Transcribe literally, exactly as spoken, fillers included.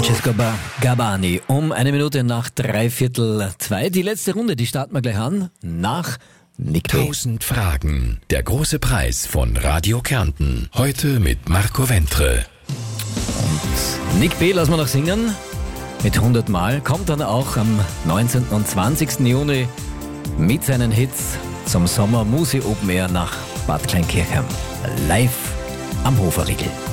Francesco Gabbani um eine Minute nach dreiviertel zwei. Die letzte Runde, die starten wir gleich an nach Nick B. Tausend Fragen. Der große Preis von Radio Kärnten. Heute mit Marco Ventre. Und Nick B. lassen wir noch singen. Mit hundert Mal. Kommt dann auch am neunzehnten und zwanzigsten Juni mit seinen Hits zum Sommer Musi Open Air nach Bad Kleinkirchheim. Live am Hoferriegel.